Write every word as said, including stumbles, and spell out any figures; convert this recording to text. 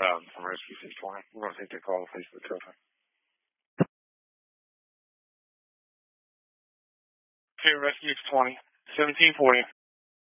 um, from Rescue six twenty. We're going to take that call, please, for the children. Okay, Rescue six twenty, seventeen forty.